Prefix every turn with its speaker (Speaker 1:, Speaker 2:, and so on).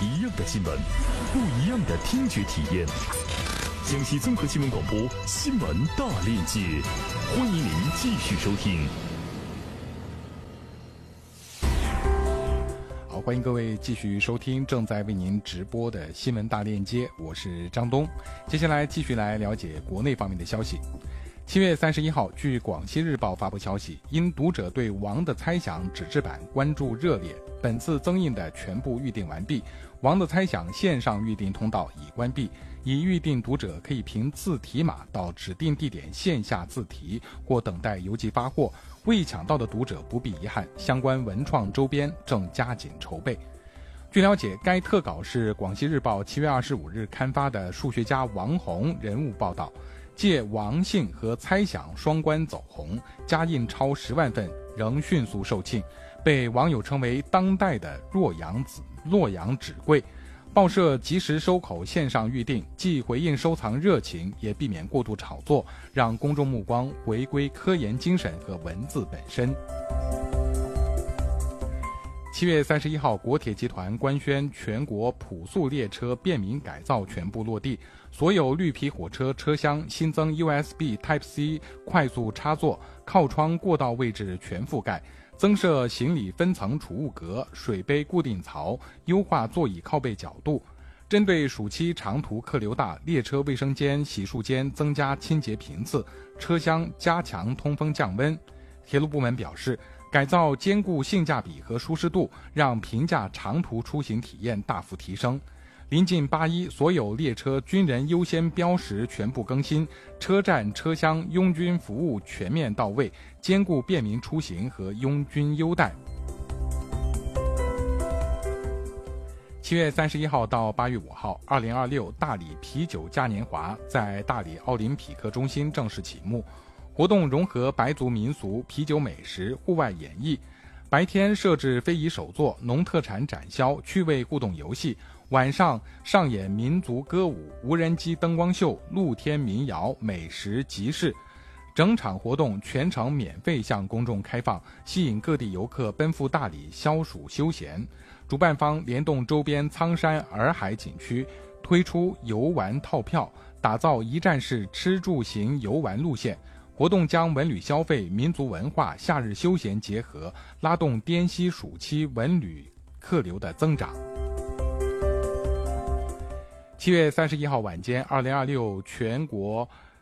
Speaker 1: 一样的新闻，不一样的听觉体验。江西综合新闻广播新闻大链接，欢迎您继续收听。
Speaker 2: 好，欢迎各位继续收听正在为您直播的新闻大链接，我是张东。接下来继续来了解国内方面的消息。7月31号，据广西日报发布消息，因读者对《王的猜想》纸质版关注热烈，本次增印的全部预订完毕，《王的猜想》线上预订通道已关闭，已预订读者可以凭自提码到指定地点线下自提，或等待邮寄发货。未抢到的读者不必遗憾，相关文创周边正加紧筹备。据了解，该特稿是广西日报7月25日刊发的数学家王洪人物报道，借王姓和猜想双关走红，加印超10万份，仍迅速售罄，被网友称为当代的洛阳纸贵。报社及时收口线上预订，既回应收藏热情，也避免过度炒作，让公众目光回归科研精神和文字本身。7月31号，国铁集团官宣全国普速列车便民改造全部落地，所有绿皮火车车厢新增 USB Type-C 快速插座，靠窗过道位置全覆盖，增设行李分层储物格、水杯固定槽，优化座椅靠背角度。针对暑期长途客流大，列车卫生间、洗漱间增加清洁频次，车厢加强通风降温。铁路部门表示，改造兼顾性价比和舒适度，让平价长途出行体验大幅提升。临近8·1，所有列车军人优先标识全部更新，车站车厢拥军服务全面到位，兼顾便民出行和拥军优待。7月31号到8月5号，2026大理啤酒嘉年华在大理奥林匹克中心正式启幕。活动融合白族民俗、啤酒美食、户外演绎。白天设置非遗手作、农特产展销、趣味互动游戏，晚上上演民族歌舞、无人机灯光秀、露天民谣、美食集市。整场活动全程免费向公众开放，吸引各地游客奔赴大理消暑休闲。主办方联动周边苍山洱海景区，推出游玩套票，打造一站式吃住行游玩路线。活动将文旅消费、民族文化、夏日休闲结合，拉动滇西暑期文旅客流的增长。7月31号晚间，2026全国